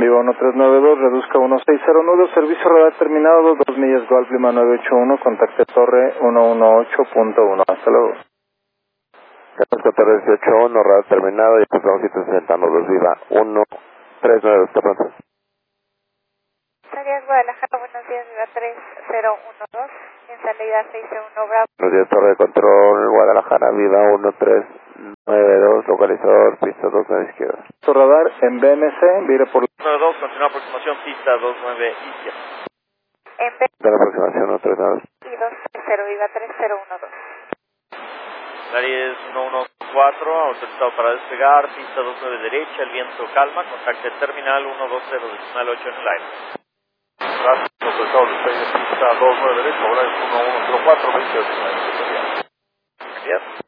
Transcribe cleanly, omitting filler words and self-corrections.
Viva 1392, reduzca 160 nudos, servicio radar terminado, 2 millas Golf Lima 981, contacte torre 118.1, hasta luego. Reduzca torre 181, radar terminado, y pasamos 160 nudos, Viva 139, hasta pronto. Salida Guadalajara, buenos días, Viva 3012, en salida 601 Bravo. Buenos días, torre de control, Guadalajara, Viva 1392, localizador, pista 29 izquierda. Su radar en BMC, vire por 92, continúa aproximación, pista 29 izquierda. En B De la aproximación 132. y 230, Viva 3012. Aries 114, autorizado para despegar, pista 29 derecha, el viento calma, contacte terminal 120, decimal 8 en el aire. Gracias, autorizado despegue, pista 29 derecha, ahora es 1104, 28 en el aire. Bien.